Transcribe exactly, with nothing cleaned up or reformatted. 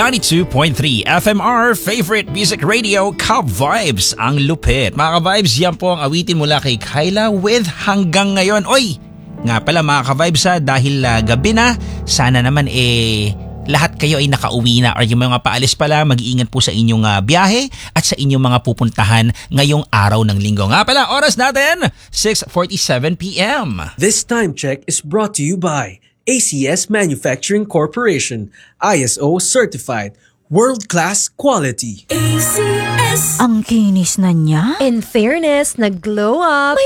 ninety-two point three F M R Favorite Music Radio, Ka-Vibes ang lupit. Mga Ka-Vibes, yan po ang awitin mula kay Kyla with Hanggang Ngayon. Oy, nga pala mga Ka-Vibes ha, dahil uh, gabi na, sana naman eh lahat kayo ay nakauwi na or yung mga paalis pala, mag-iingat po sa inyong uh, biyahe at sa inyong mga pupuntahan ngayong araw ng linggo. Nga pala, oras natin, six forty-seven p m This time check is brought to you by A C S Manufacturing Corporation, I S O certified, world-class quality. A C S. Ang kinis na niya. In fairness, nag-glow up.